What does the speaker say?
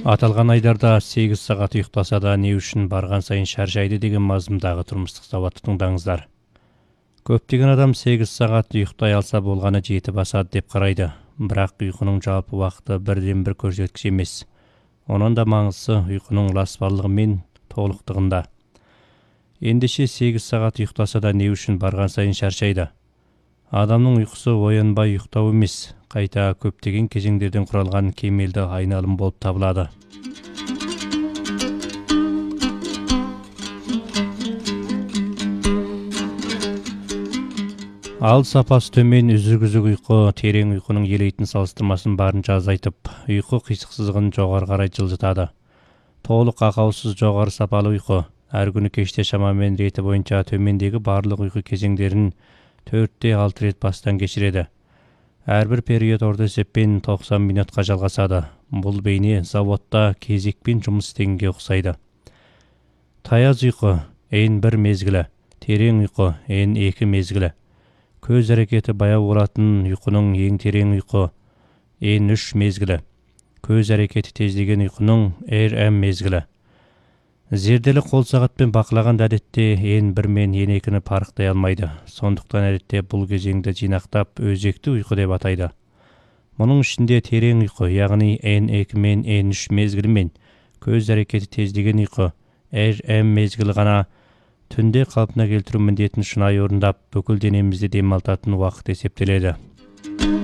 Аталған айдарда 8 сағат ұйықтаса да не үшін барған сайын шаршайды деген мазмұндағы тұрмыстық сауатты тыңдаңыздар. Көптеген адам 8 сағат ұйықтай алса болғаны жеті басады деп қарайды. Бірақ ұйқының жалпы уақыты бірден бір көрсеткіш емес. Оның да маңызы ұйқының ласпарлығы мен толықтығында. Ендеше 8 сағат ұйықтаса да не үшін барған сайын шаршайды? Адамның ұйқысы оянбай ұйықтау емес, қайта көптеген кезеңдерден құралған кемелді айналым болып табылады. Ал сапасы төмен үзік-үзік ұйқы терең ұйқының елейтін салыстырмасын барынша азайтып, ұйқы қисықсыздығын жоғары қарай жылжытады. Толық ақаусыз жоғары сапалы ұйқы әр күні кеште шамамен реті бойынша төмендегі барлық ұйқы кезеңдерін 4-6 рет бастан кешіреді. Әрбір период орта есеппен 90 минутқа жалғасады. Бұл бейне заводта кезекпен жұмыс істегенге ұқсайды. Таяз ұйқы N1 мезгілі, терең ұйқы N2 мезгілі. Көз әрекеті баяу болатын ұйқының ең терең ұйқы N3 мезгілі. Көз әрекеті тездеген ұйқының RM мезгілі. Зерделі қол сағатпен бақылаған әдетте N1 мен N2-ні парықтай алмайды. Сондықтан әдетте бұл кезеңді жинақтап өзекті ұйқы деп атайды. Мұның ішінде терең ұйқы, яғни N2 мен N3 мезгілі мен көз әрекеті тездеген ұйқы RM мезгілі ғана түнде қалпына келтіру міндетін шынайы орындап, бүкіл денемізде демалтатын уақыт есептеледі.